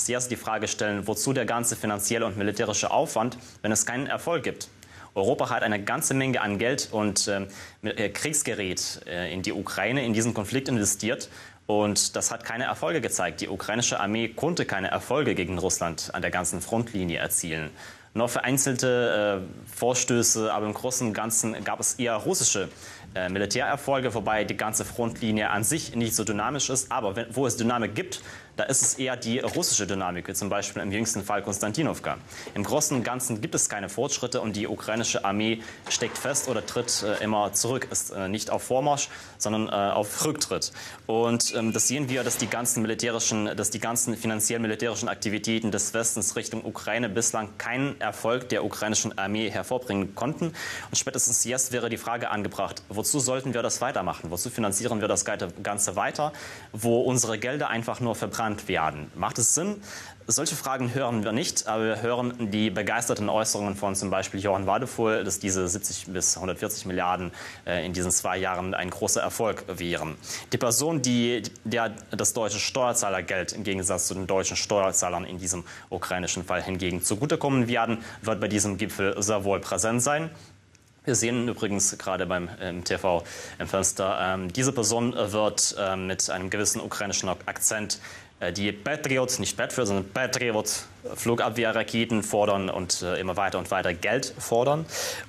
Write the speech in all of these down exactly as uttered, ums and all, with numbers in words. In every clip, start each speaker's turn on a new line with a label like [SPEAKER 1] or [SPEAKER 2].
[SPEAKER 1] zuerst die Frage stellen, wozu der ganze finanzielle und militärische Aufwand, wenn es keinen Erfolg gibt. Europa hat eine ganze Menge an Geld und äh, Kriegsgerät äh, in die Ukraine, in diesen Konflikt investiert. Und das hat keine Erfolge gezeigt. Die ukrainische Armee konnte keine Erfolge gegen Russland an der ganzen Frontlinie erzielen. Nur vereinzelte äh, Vorstöße, aber im Großen und Ganzen gab es eher russische äh, Militärerfolge, wobei die ganze Frontlinie an sich nicht so dynamisch ist. Aber wenn, wo es Dynamik gibt, da ist es eher die russische Dynamik, wie zum Beispiel im jüngsten Fall Konstantinowka. Im Großen und Ganzen gibt es keine Fortschritte und die ukrainische Armee steckt fest oder tritt äh, immer zurück, ist äh, nicht auf Vormarsch, sondern äh, auf Rücktritt. Und ähm, das sehen wir, dass die ganzen militärischen, dass die ganzen finanziell-militärischen Aktivitäten des Westens Richtung Ukraine bislang keinen Erfolg der ukrainischen Armee hervorbringen konnten. Und spätestens jetzt wäre die Frage angebracht, wozu sollten wir das weitermachen? Wozu finanzieren wir das Ganze weiter, wo unsere Gelder einfach nur verbrannt werden? Macht es Sinn? Solche Fragen hören wir nicht, aber wir hören die begeisterten Äußerungen von zum Beispiel Johann Wadephul, dass diese siebzig bis hundertvierzig Milliarden äh, in diesen zwei Jahren ein großer Erfolg wären. Die Person, die der das deutsche Steuerzahlergeld im Gegensatz zu den deutschen Steuerzahlern in diesem ukrainischen Fall hingegen zugutekommen werden, wird bei diesem Gipfel sehr wohl präsent sein. Wir sehen übrigens gerade beim ähm, T V im Fenster, ähm, diese Person wird ähm, mit einem gewissen ukrainischen Akzent äh, die Patriot, nicht Patriot, sondern Patriot Flugabwehrraketen fordern und äh, immer weiter und weiter Geld fordern.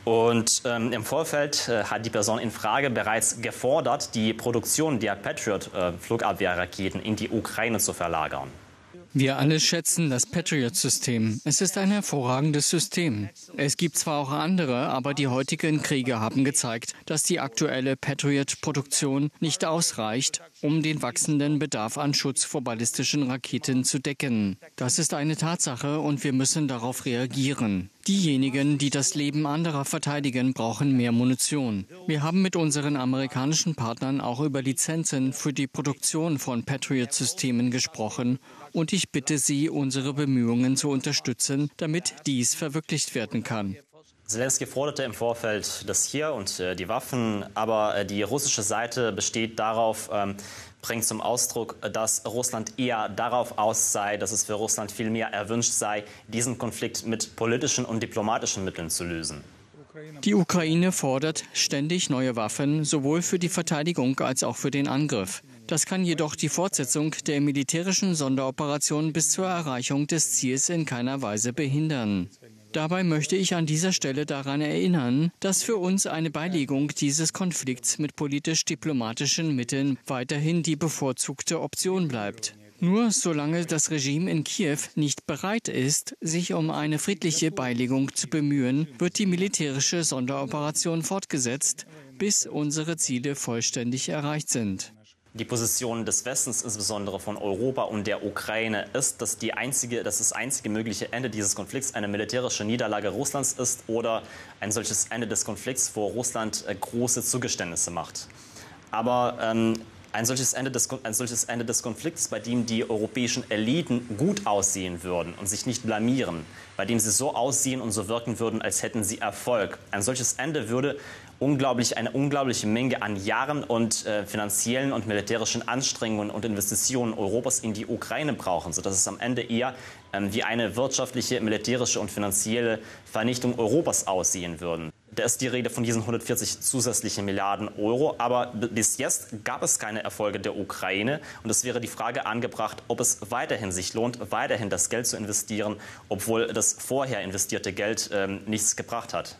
[SPEAKER 1] Und ähm, im Vorfeld äh, hat die Person in Frage bereits gefordert, die Produktion der Patriot äh, Flugabwehrraketen in die Ukraine zu verlagern.
[SPEAKER 2] Wir alle schätzen das Patriot-System. Es ist ein hervorragendes System. Es gibt zwar auch andere, aber die heutigen Kriege haben gezeigt, dass die aktuelle Patriot-Produktion nicht ausreicht, um den wachsenden Bedarf an Schutz vor ballistischen Raketen zu decken. Das ist eine Tatsache und wir müssen darauf reagieren. Diejenigen, die das Leben anderer verteidigen, brauchen mehr Munition. Wir haben mit unseren amerikanischen Partnern auch über Lizenzen für die Produktion von Patriot-Systemen gesprochen und ich bitte Sie, unsere Bemühungen zu unterstützen, damit dies verwirklicht werden kann.
[SPEAKER 1] Zelensky forderte im Vorfeld das hier und äh, die Waffen, aber äh, die russische Seite besteht darauf, ähm, bringt zum Ausdruck, dass Russland eher darauf aus sei, dass es für Russland viel mehr erwünscht sei, diesen Konflikt mit politischen und diplomatischen Mitteln zu lösen.
[SPEAKER 2] Die Ukraine fordert ständig neue Waffen, sowohl für die Verteidigung als auch für den Angriff. Das kann jedoch die Fortsetzung der militärischen Sonderoperation bis zur Erreichung des Ziels in keiner Weise behindern. Dabei möchte ich an dieser Stelle daran erinnern, dass für uns eine Beilegung dieses Konflikts mit politisch-diplomatischen Mitteln weiterhin die bevorzugte Option bleibt. Nur solange das Regime in Kiew nicht bereit ist, sich um eine friedliche Beilegung zu bemühen, wird die militärische Sonderoperation fortgesetzt, bis unsere Ziele vollständig erreicht sind.
[SPEAKER 1] Die Position des Westens, insbesondere von Europa und der Ukraine, ist, dass, die einzige, dass das einzige mögliche Ende dieses Konflikts eine militärische Niederlage Russlands ist oder ein solches Ende des Konflikts, wo Russland äh, große Zugeständnisse macht. Aber ähm, ein, solches Ende des, ein solches Ende des Konflikts, bei dem die europäischen Eliten gut aussehen würden und sich nicht blamieren, bei dem sie so aussehen und so wirken würden, als hätten sie Erfolg. Ein solches Ende würde unglaublich, eine unglaubliche Menge an Jahren und äh, finanziellen und militärischen Anstrengungen und Investitionen Europas in die Ukraine brauchen, sodass es am Ende eher ähm, wie eine wirtschaftliche, militärische und finanzielle Vernichtung Europas aussehen würde. Da ist die Rede von diesen hundertvierzig zusätzlichen Milliarden Euro, aber bis jetzt gab es keine Erfolge der Ukraine und es wäre die Frage angebracht, ob es weiterhin sich lohnt, weiterhin das Geld zu investieren, obwohl das vorher investierte Geld ähm, nichts gebracht hat.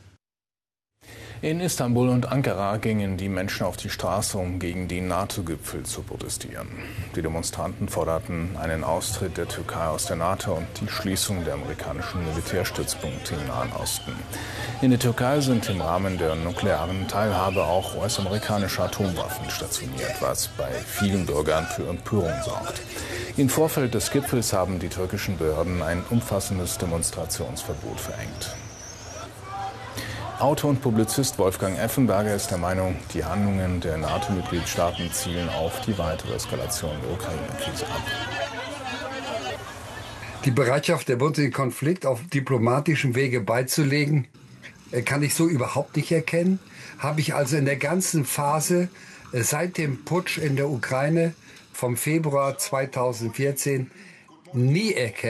[SPEAKER 3] In Istanbul und Ankara gingen die Menschen auf die Straße, um gegen den NATO-Gipfel zu protestieren. Die Demonstranten forderten einen Austritt der Türkei aus der NATO und die Schließung der amerikanischen Militärstützpunkte im Nahen Osten. In der Türkei sind im Rahmen der nuklearen Teilhabe auch U S-amerikanische Atomwaffen stationiert, was bei vielen Bürgern für Empörung sorgt. Im Vorfeld des Gipfels haben die türkischen Behörden ein umfassendes Demonstrationsverbot verhängt. Autor und Publizist Wolfgang Effenberger ist der Meinung, die Handlungen der NATO-Mitgliedstaaten zielen auf die weitere Eskalation der Ukraine-Krise ab.
[SPEAKER 4] Die Bereitschaft der Bund, den Konflikt auf diplomatischem Wege beizulegen, kann ich so überhaupt nicht erkennen. Habe ich also in der ganzen Phase seit dem Putsch in der Ukraine vom Februar zweitausendvierzehn nie erkennen.